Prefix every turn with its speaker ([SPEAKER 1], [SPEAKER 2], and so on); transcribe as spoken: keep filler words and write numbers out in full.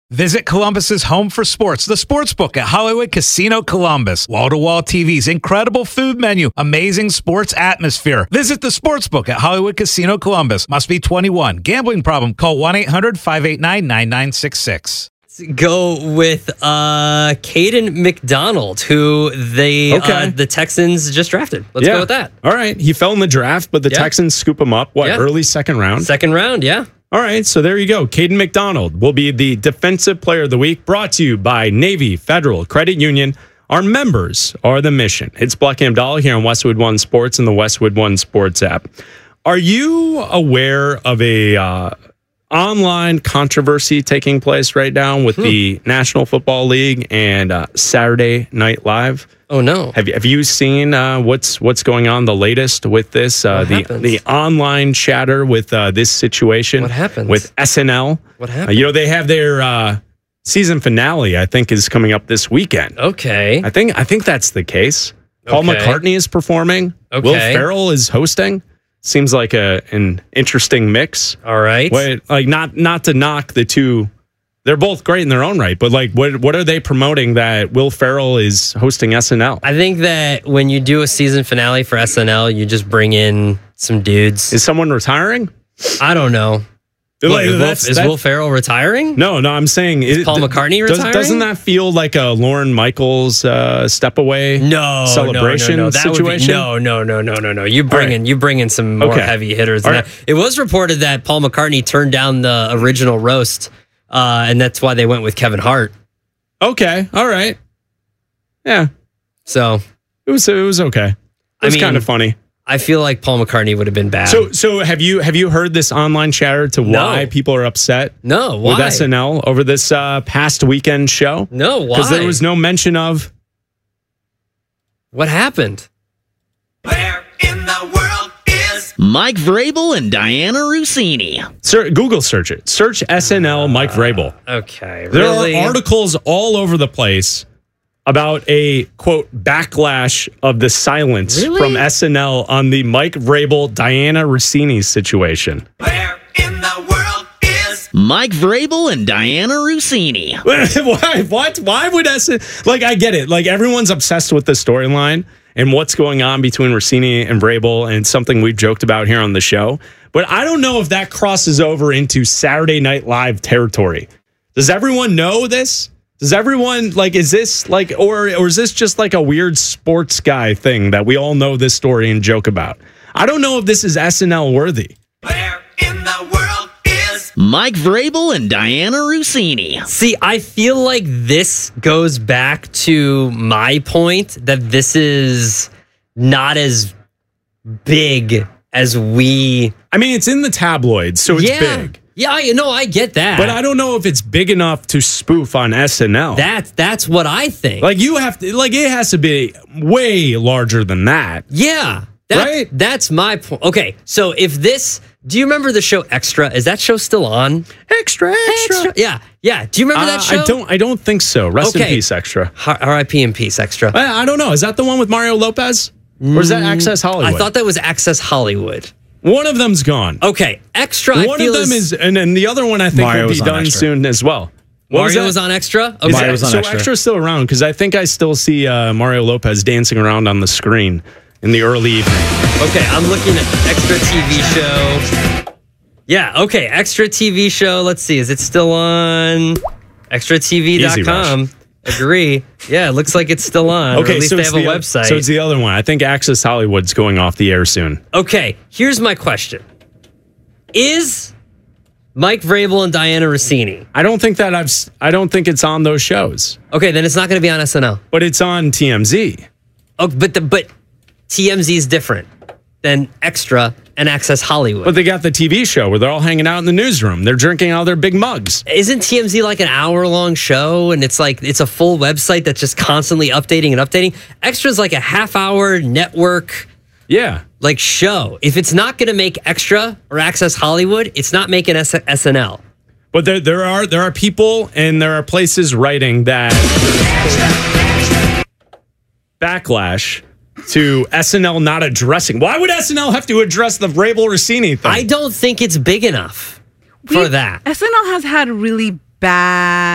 [SPEAKER 1] Visit Columbus's home for sports, the Sportsbook at Hollywood Casino Columbus. Wall-to-wall T Vs, incredible food menu, amazing sports atmosphere. Visit the Sportsbook at Hollywood Casino Columbus. Must be twenty-one. Gambling problem? Call one eight hundred five eight nine nine nine six six.
[SPEAKER 2] Go with uh, Caden McDonald, who they
[SPEAKER 3] Okay.
[SPEAKER 2] uh, the Texans just drafted. Let's
[SPEAKER 3] Yeah.
[SPEAKER 2] go with that.
[SPEAKER 3] All right. He fell in the draft, but the
[SPEAKER 2] Yeah.
[SPEAKER 3] Texans scoop him up, what,
[SPEAKER 2] Yeah.
[SPEAKER 3] early second round?
[SPEAKER 2] Second round, yeah.
[SPEAKER 3] All right, so there you go. Caden McDonald will be the Defensive Player of the Week, brought to you by Navy Federal Credit Union. Our members are the mission. It's Black Dollar here on Westwood One Sports and the Westwood One Sports app. Are you aware of a uh, online controversy taking place right now with hmm. the National Football League and uh, Saturday Night Live?
[SPEAKER 2] Oh no!
[SPEAKER 3] Have you have you seen uh, what's what's going on? The latest with this, uh, the
[SPEAKER 2] happens?
[SPEAKER 3] the online chatter with uh, this situation.
[SPEAKER 2] What happens
[SPEAKER 3] with S N L?
[SPEAKER 2] What happened?
[SPEAKER 3] Uh, you know they have their uh, season finale. I think is coming up this weekend.
[SPEAKER 2] Okay.
[SPEAKER 3] I think I think that's the case. Paul
[SPEAKER 2] Okay.
[SPEAKER 3] McCartney is performing.
[SPEAKER 2] Okay.
[SPEAKER 3] Will Ferrell is hosting. Seems like a an interesting mix.
[SPEAKER 2] All right.
[SPEAKER 3] Wait, like not not to knock the two. They're both great in their own right, but like, what what are they promoting that Will Ferrell is hosting S N L?
[SPEAKER 2] I think that when you do a season finale for S N L, you just bring in some dudes.
[SPEAKER 3] Is someone retiring?
[SPEAKER 2] I don't know.
[SPEAKER 3] Like,
[SPEAKER 2] Look, is Will,
[SPEAKER 3] that's-
[SPEAKER 2] is
[SPEAKER 3] that-
[SPEAKER 2] Will Ferrell retiring?
[SPEAKER 3] No, no, I'm saying
[SPEAKER 2] Is Paul McCartney
[SPEAKER 3] does,
[SPEAKER 2] retiring?
[SPEAKER 3] Doesn't that feel like a Lauren Michaels uh, step away?
[SPEAKER 2] No,
[SPEAKER 3] celebration
[SPEAKER 2] no, no, no. That
[SPEAKER 3] situation.
[SPEAKER 2] Would be, no, no, no, no, no, no. You bring
[SPEAKER 3] right.
[SPEAKER 2] in, you bring in some more
[SPEAKER 3] Okay.
[SPEAKER 2] heavy hitters. Than
[SPEAKER 3] All right.
[SPEAKER 2] that. It was reported that Paul McCartney turned down the original roast, uh, and that's why they went with Kevin Hart.
[SPEAKER 3] Okay, all right, yeah.
[SPEAKER 2] So
[SPEAKER 3] it was it was okay. It
[SPEAKER 2] I
[SPEAKER 3] was
[SPEAKER 2] mean,
[SPEAKER 3] kind of funny.
[SPEAKER 2] I feel like Paul McCartney would have been bad.
[SPEAKER 3] So so have you have you heard this online chatter to
[SPEAKER 2] No.
[SPEAKER 3] why people are upset?
[SPEAKER 2] no, why?
[SPEAKER 3] With S N L over this uh, past weekend show?
[SPEAKER 2] No, why?
[SPEAKER 3] Because there was no mention of.
[SPEAKER 2] What happened?
[SPEAKER 4] Where in the world is
[SPEAKER 5] Mike Vrabel and Diana Rossini.
[SPEAKER 3] Sir, Google search it. Search S N L Mike Vrabel.
[SPEAKER 2] Okay,
[SPEAKER 3] There
[SPEAKER 2] really?
[SPEAKER 3] are articles all over the place about a, quote, backlash of the silence
[SPEAKER 2] Really?
[SPEAKER 3] from S N L on the Mike Vrabel, Diana Rossini situation.
[SPEAKER 4] where in the world is
[SPEAKER 5] Mike Vrabel and Diana Rossini.
[SPEAKER 3] Why? What? Why would S N L? Like, I get it. Like, everyone's obsessed with the storyline and what's going on between Rossini and Vrabel, and something we've joked about here on the show. But I don't know if that crosses over into Saturday Night Live territory. Does everyone know this? Does everyone, like, is this like, or or is this just like a weird sports guy thing that we all know this story and joke about? I don't know if this is S N L worthy.
[SPEAKER 4] where in the world is
[SPEAKER 5] Mike Vrabel and Diana Rossini.
[SPEAKER 2] See, I feel like this goes back to my point that this is not as big as we.
[SPEAKER 3] I mean, it's in the tabloids, so it's
[SPEAKER 2] yeah,
[SPEAKER 3] big.
[SPEAKER 2] yeah, I know, I get that.
[SPEAKER 3] But I don't know if it's big enough to spoof on S N L.
[SPEAKER 2] That that's what I think.
[SPEAKER 3] Like, you have to, like, it has to be way larger than that.
[SPEAKER 2] yeah, that,
[SPEAKER 3] Right?
[SPEAKER 2] That's my point. Okay, so if this, do you remember the show Extra? Is that show still on?
[SPEAKER 3] Extra, extra.
[SPEAKER 2] Yeah, yeah. Do you remember
[SPEAKER 3] Uh,
[SPEAKER 2] that show?
[SPEAKER 3] I don't. I don't think so. Rest in
[SPEAKER 2] Okay.
[SPEAKER 3] peace, Extra.
[SPEAKER 2] R I P in peace, Extra.
[SPEAKER 3] I, I don't know. Is that the one with Mario Lopez, or is that Access Hollywood?
[SPEAKER 2] I thought that was Access Hollywood.
[SPEAKER 3] one of them's gone.
[SPEAKER 2] Okay, Extra. I
[SPEAKER 3] one
[SPEAKER 2] feel
[SPEAKER 3] of them is, and then the other one I think
[SPEAKER 6] Mario
[SPEAKER 3] will be
[SPEAKER 6] was on
[SPEAKER 3] done
[SPEAKER 6] Extra.
[SPEAKER 3] soon as well. What
[SPEAKER 2] Mario
[SPEAKER 3] that?
[SPEAKER 2] was on Extra. Okay.
[SPEAKER 3] Is
[SPEAKER 6] Mario
[SPEAKER 3] that-
[SPEAKER 6] was on
[SPEAKER 3] so
[SPEAKER 6] Extra.
[SPEAKER 3] Extra's still around because I think I still see uh, Mario Lopez dancing around on the screen in the early evening.
[SPEAKER 2] Okay, I'm looking at Extra T V show. Yeah, okay, Extra T V show. Let's see, is it still on extra T V dot com? Agree. Yeah, it looks like it's still on.
[SPEAKER 3] Okay,
[SPEAKER 2] or at least
[SPEAKER 3] so
[SPEAKER 2] they
[SPEAKER 3] it's
[SPEAKER 2] have a
[SPEAKER 3] the,
[SPEAKER 2] website.
[SPEAKER 3] So it's the other one. I think Access Hollywood's going off the air soon.
[SPEAKER 2] Okay, here's my question. Is Mike Vrabel and Diana Rossini?
[SPEAKER 3] I don't think that I've. s- I don't think it's on those shows,
[SPEAKER 2] Okay, then it's not going to be on S N L.
[SPEAKER 3] but it's on T M Z.
[SPEAKER 2] Oh, but the, but T M Z is different than Extra and Access Hollywood.
[SPEAKER 3] But they got the T V show where they're all hanging out in the newsroom. They're drinking out of their big mugs.
[SPEAKER 2] Isn't T M Z like an hour long show and it's like it's a full website that's just constantly updating and updating? Extra's like a half hour network
[SPEAKER 3] Yeah.
[SPEAKER 2] like show. If it's not going to make Extra or Access Hollywood, it's not making S- SNL.
[SPEAKER 3] But there there are there are people and there are places writing that backlash to S N L not addressing. Why would S N L have to address the Vrabel Rossini thing?
[SPEAKER 2] I don't think it's big enough for
[SPEAKER 7] We-
[SPEAKER 2] that.
[SPEAKER 7] S N L has had really bad